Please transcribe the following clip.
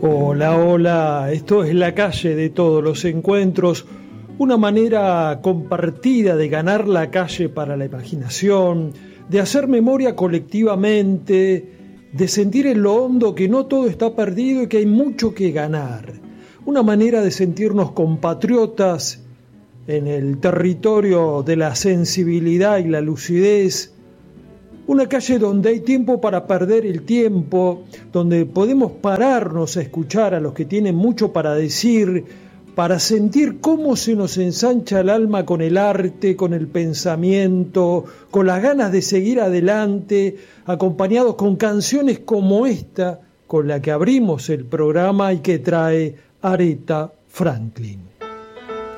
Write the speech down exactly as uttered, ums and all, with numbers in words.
Hola, hola, esto es La Calle de Todos los Encuentros, una manera compartida de ganar la calle para la imaginación, de hacer memoria colectivamente, de sentir en lo hondo que no todo está perdido y que hay mucho que ganar. Una manera de sentirnos compatriotas en el territorio de la sensibilidad y la lucidez. Una calle donde hay tiempo para perder el tiempo, donde podemos pararnos a escuchar a los que tienen mucho para decir, para sentir cómo se nos ensancha el alma con el arte, con el pensamiento, con las ganas de seguir adelante, acompañados con canciones como esta, con la que abrimos el programa y que trae Aretha Franklin.